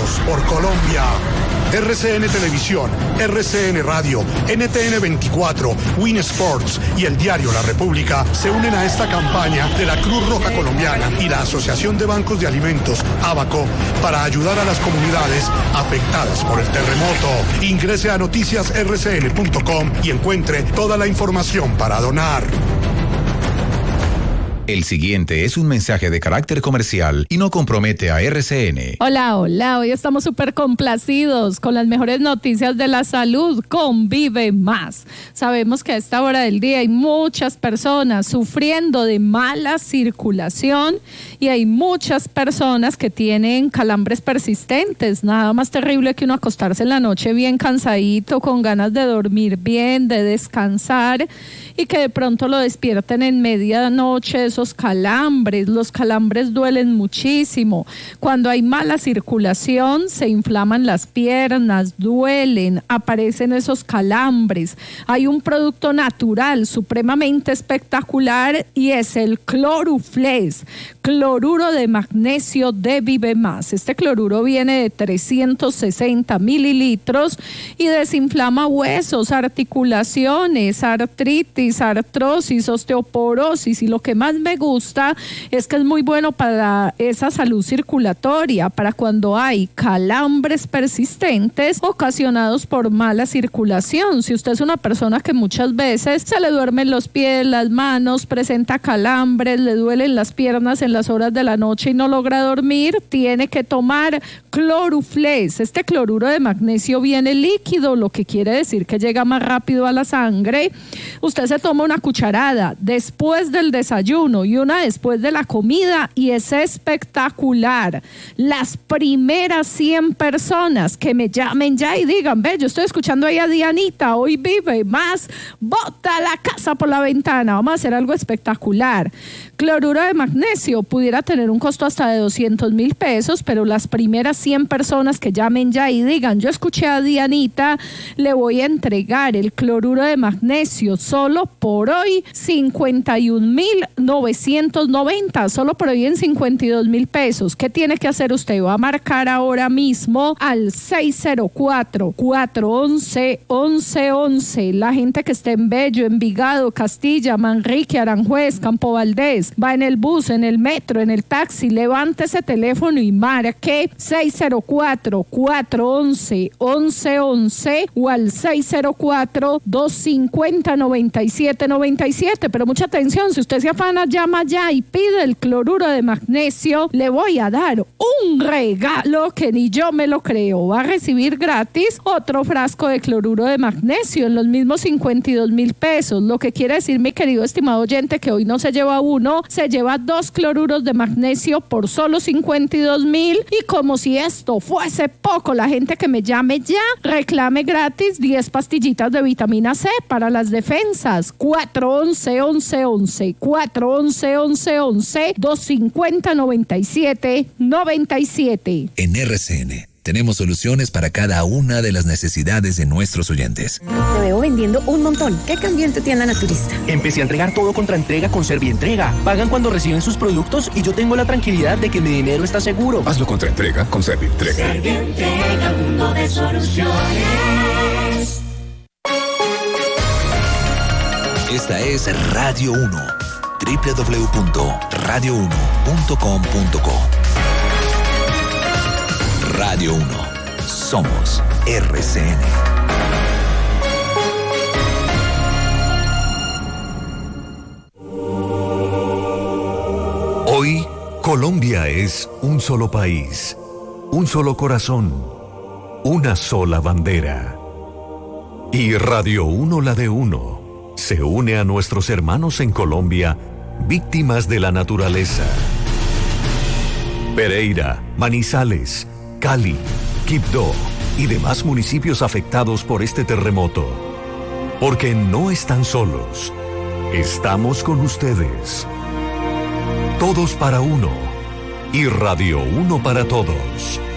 por Colombia. RCN Televisión, RCN Radio, NTN 24, Win Sports y el diario La República se unen a esta campaña de la Cruz Roja Colombiana y la Asociación de Bancos de Alimentos, ABACO, para ayudar a las comunidades afectadas por el terremoto. Ingrese a noticiasrcn.com y encuentre toda la información para donar. El siguiente es un mensaje de carácter comercial y no compromete a RCN. Hola, hoy estamos súper complacidos con las mejores noticias de la salud con Vive Más. Sabemos que a esta hora del día hay muchas personas sufriendo de mala circulación y hay muchas personas que tienen calambres persistentes. Nada más terrible que uno acostarse en la noche bien cansadito, con ganas de dormir bien, de descansar y que de pronto lo despierten en medianoche. Los calambres duelen muchísimo. Cuando hay mala circulación, se inflaman las piernas, duelen, aparecen esos calambres. Hay un producto natural supremamente espectacular y es el Cloruflex, cloruro de magnesio de Vive Más. Este cloruro viene de 360 mililitros y desinflama huesos, articulaciones, artritis, artrosis, osteoporosis, y lo que más me gusta es que es muy bueno para esa salud circulatoria, para cuando hay calambres persistentes ocasionados por mala circulación. Si usted es una persona que muchas veces se le duermen los pies, las manos, presenta calambres, le duelen las piernas en las horas de la noche y no logra dormir, tiene que tomar Cloruflex. Este cloruro de magnesio viene líquido, lo que quiere decir que llega más rápido a la sangre. Usted se toma una cucharada después del desayuno y una después de la comida y es espectacular. Las primeras 100 personas que me llamen ya y digan, ve, yo estoy escuchando ahí a Dianita, hoy Vive Más, bota la casa por la ventana, vamos a hacer algo espectacular. Cloruro de magnesio pudiera tener un costo hasta de 200,000 pesos, pero las primeras 100 personas que llamen ya y digan, yo escuché a Dianita, le voy a entregar el cloruro de magnesio solo por hoy, 51,990, solo por hoy en 52,000 pesos. ¿Qué tiene que hacer usted? Va a marcar ahora mismo al 604-411-1111. La gente que esté en Bello, Envigado, Castilla, Manrique, Aranjuez, Campo Valdés, va en el bus, en el metro, en el taxi, levante ese teléfono y marque 604-411-1111 o al 604-250-9797. Pero mucha atención, si usted se afana, llama ya y pide el cloruro de magnesio, le voy a dar un regalo que ni yo me lo creo. Va a recibir gratis otro frasco de cloruro de magnesio en los mismos 52,000 pesos, lo que quiere decir, mi querido estimado oyente, que hoy no se lleva uno, se lleva 2 cloruros de magnesio por solo 52,000. Y como si esto fuese poco, la gente que me llame ya, reclame gratis 10 pastillitas de vitamina C para las defensas. 411-1111, 411-1111, 250-9797. En RCN tenemos soluciones para cada una de las necesidades de nuestros oyentes. Te veo vendiendo un montón. ¿Qué cambió en tu tienda naturista? Empecé a entregar todo contra entrega con Servientrega. Pagan cuando reciben sus productos y yo tengo la tranquilidad de que mi dinero está seguro. Hazlo contra entrega con Servientrega. Servientrega, mundo de soluciones. Esta es Radio 1. www.radio1.com.co. Radio 1. Somos RCN. Hoy, Colombia es un solo país, un solo corazón, una sola bandera. Y Radio 1, la de uno, se une a nuestros hermanos en Colombia, víctimas de la naturaleza. Pereira, Manizales, Cali, Quibdó y demás municipios afectados por este terremoto. Porque no están solos. Estamos con ustedes. Todos para uno y Radio 1 para todos.